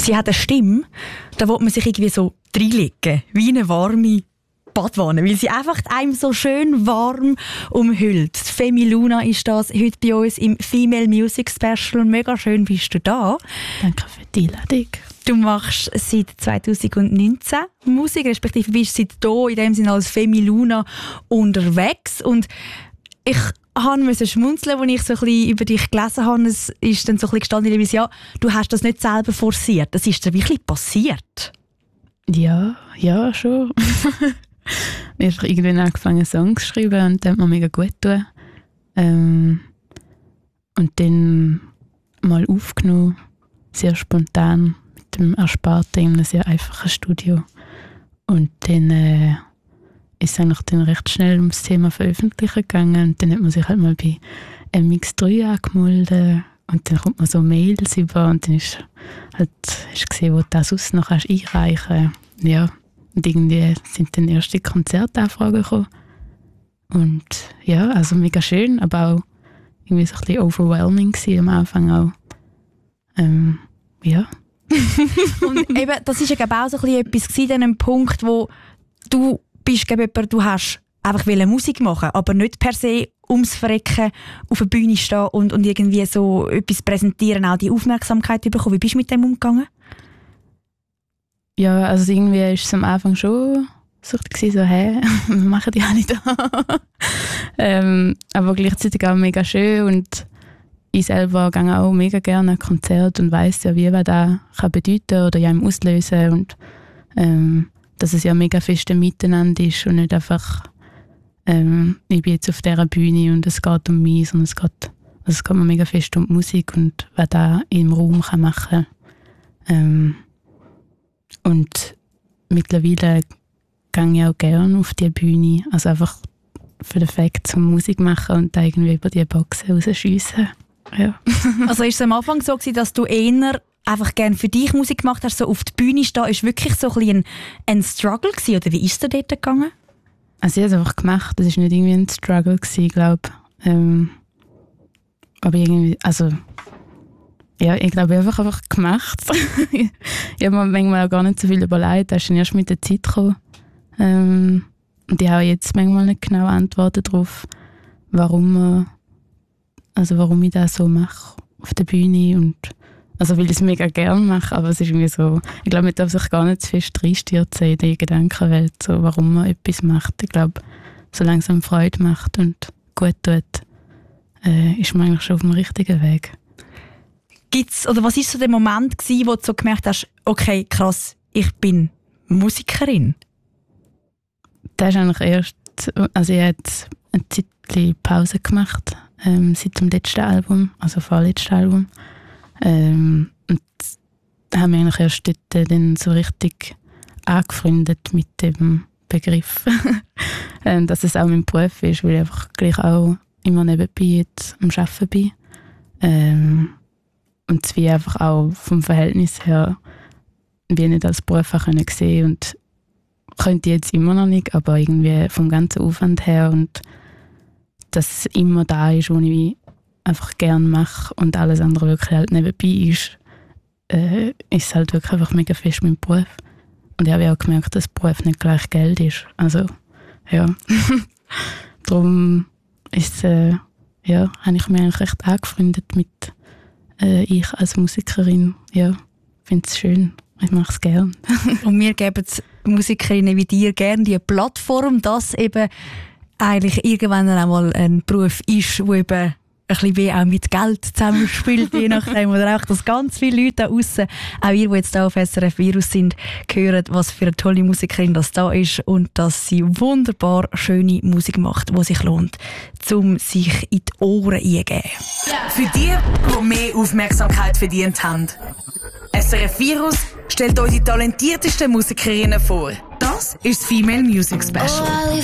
sie hat eine Stimme, da will man sich irgendwie so reinlegen, wie eine warme Badwanne, weil sie einfach einem so schön warm umhüllt. Femi Luna ist das heute bei uns im Female Music Special. Mega schön bist du da. Danke für die Einladung. Du machst seit 2019 Musik, respektive bist seit hier in dem Sinne als Femi Luna unterwegs. Und ich musste schmunzeln, als ich so ein bisschen über dich gelesen habe. Es ist dann so ein bisschen gestanden, ja, du hast das nicht selber forciert. Das ist dir wirklich passiert. Ja, schon. Ich habe irgendwann angefangen, Songs zu schreiben und das hat mir mega gut getan. Und dann mal aufgenommen, sehr spontan, mit dem Ersparten in einem sehr einfachen Studio. Und dann ist es eigentlich dann recht schnell ums Thema Veröffentlichen gegangen. Und dann hat man sich halt mal bei MX3 angemeldet. Und dann kommt man so Mails über und dann hast du gesehen, wo du das sonst noch einreichen kannst. Ja. Und irgendwie sind dann erste Konzertanfragen gekommen. Und ja, also mega schön, aber auch irgendwie so ein bisschen overwhelming gewesen am Anfang auch. Ja. Und eben, das war ja glaube auch so ein bisschen etwas an einem Punkt, wo du bist, du hast einfach Musik machen, aber nicht per se ums Verrecken auf der Bühne stehen und irgendwie so etwas präsentieren, auch die Aufmerksamkeit bekommen. Wie bist du mit dem umgegangen? Ja, also irgendwie war es am Anfang schon so, hey, wir machen die alle da. Aber gleichzeitig auch mega schön und ich selber gehe auch mega gerne an Konzerte und weiss ja, wie was das kann bedeuten oder ja im auslösen und dass es ja mega fest ein Miteinander ist und nicht einfach ich bin jetzt auf dieser Bühne und es geht um mich, sondern es geht mir mega fest um die Musik und was da im Raum kann machen kann. Und mittlerweile gehe ich auch gerne auf die Bühne, also einfach für den Fakt zum Musik machen und da irgendwie über die Boxen rausschiessen. Ja. Also ist es am Anfang so gewesen, dass du eher einfach gerne für dich Musik gemacht hast, so auf die Bühne stehen, ist wirklich so ein bisschen ein Struggle gewesen, oder wie ist es dort gegangen? Also ich habe es einfach gemacht, das war nicht irgendwie ein Struggle gewesen, glaube ich. Aber irgendwie, also ja, ich glaube, ich habe einfach gemacht. Ich habe mir manchmal auch gar nicht so viel überlegt. Das ist dann erst mit der Zeit gekommen. Und ich habe jetzt manchmal nicht genau Antworten darauf, warum ich das so mache auf der Bühne. Und, also weil ich es mega gerne mache, aber es ist irgendwie so, ich glaube, man darf sich gar nicht zu fest reinstürzen in die Gedankenwelt, so, warum man etwas macht. Ich glaube, solange es einem Freude macht und gut tut, ist man eigentlich schon auf dem richtigen Weg. Oder was war so der Moment, wo du so gemerkt hast, okay, krass, ich bin Musikerin? Das ist eigentlich erst, also ich habe jetzt eine Zeit Pause gemacht, seit dem letzten Album, also vorletzten Album. Und haben wir eigentlich erst dort dann so richtig angefreundet mit dem Begriff. Dass es auch mein Beruf ist, weil ich einfach gleich auch immer nebenbei jetzt am Arbeiten bin. Und es wie einfach auch vom Verhältnis her wie nicht als Beruf auch sehen können. Und könnte ich jetzt immer noch nicht, aber irgendwie vom ganzen Aufwand her und dass es immer da ist, was ich einfach gerne mache und alles andere wirklich halt nebenbei ist, ist es halt wirklich einfach mega fest mein Beruf. Und ich habe auch gemerkt, dass Beruf nicht gleich Geld ist. Also, ja. Darum ist habe ich mich eigentlich recht angefreundet mit ich als Musikerin. Ja, finde es schön. Ich mache es gerne. Und wir geben Musikerinnen wie dir gerne die Plattform, dass eben eigentlich irgendwann einmal ein Beruf ist, der eben ein bisschen wie auch mit Geld zusammenspielt, je nachdem. Oder auch, dass ganz viele Leute da draussen, auch ihr, die jetzt hier auf SRF Virus sind, hören, was für eine tolle Musikerin das da ist und dass sie wunderbar schöne Musik macht, die sich lohnt, um sich in die Ohren einzugeben. Für die mehr Aufmerksamkeit verdient haben. SRF Virus stellt euch die talentiertesten Musikerinnen vor. Das ist das Female Music Special.